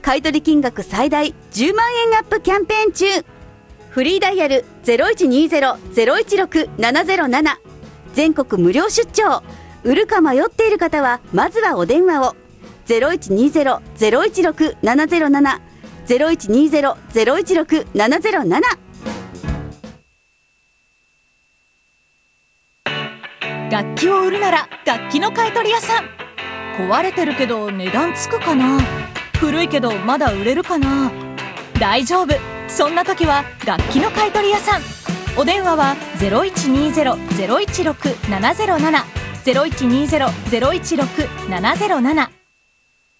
買取金額最大10万円アップキャンペーン中。フリーダイヤル 0120-016-707。全国無料出張。売るか迷っている方はまずはお電話を。 0120-016-707 0120-016-707。 楽器を売るなら楽器の買取屋さん。壊れてるけど値段つくかな、古いけどまだ売れるかな。大丈夫、そんな時は楽器の買取屋さん。お電話は 0120-016-707 0120-016-707